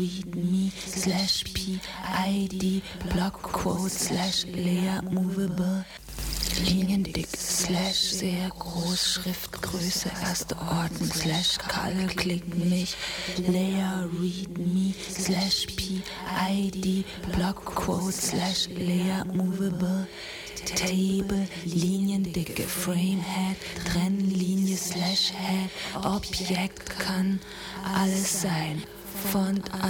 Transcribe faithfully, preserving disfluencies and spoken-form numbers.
read me slash p I D block quote slash layer movable Liniendick slash sehr groß Schriftgröße erste Ordnung slash Color klick mich layer read me slash p I D block quote slash layer movable Table, Liniendicke, Framehead, Trennlinie slash Head, Objekt kann alles sein. Font